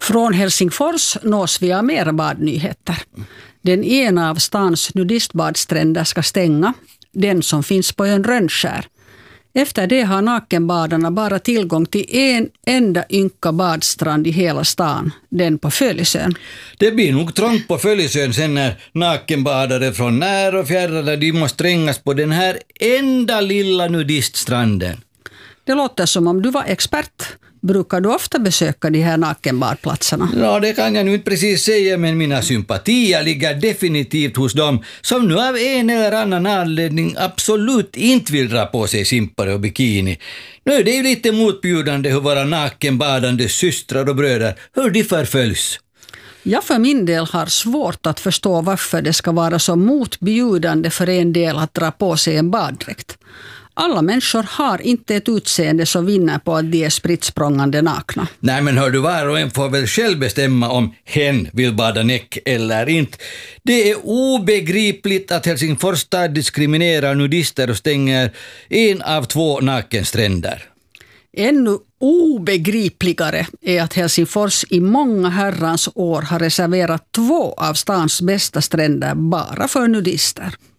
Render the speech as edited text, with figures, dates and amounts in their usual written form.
Från Helsingfors nås vi av mera badnyheter. Den ena av stans nudistbadstränder ska stänga, den som finns på ön Rönnskär. Efter det har nakenbadarna bara tillgång till en enda ynka badstrand i hela stan, den på Följesön. Det blir nog trångt på Följesön sen när nakenbadare från när och fjärran de måste trängas på den här enda lilla nudiststranden. Det låter som om du var expert. Brukar du ofta besöka de här nakenbadplatserna? Ja, det kan jag nu inte precis säga, men mina sympatier ligger definitivt hos dem som nu av en eller annan anledning absolut inte vill dra på sig simpare och bikini. Nu är det ju lite motbjudande hur våra nakenbadande systrar och bröder, hur de förföljs. Jag för min del har svårt att förstå varför det ska vara så motbjudande för en del att dra på sig en baddräkt. Alla människor har inte ett utseende som vinner på att de är spritsprångande nakna. Nej, men hör du, var och en får väl själv bestämma om hen vill bada näck eller inte. Det är obegripligt att Helsingfors stad diskriminerar nudister och stänger en av 2 nakenstränder. Ännu obegripligare är att Helsingfors i många herrans år har reserverat 2 av stans bästa stränder bara för nudister.